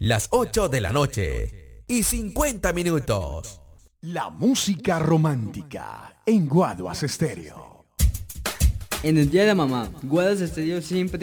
las 8 de la noche y 50 minutos. La música romántica en Guaduas Estéreo. En el Día de la Mamá, Guaduas Estéreo siempre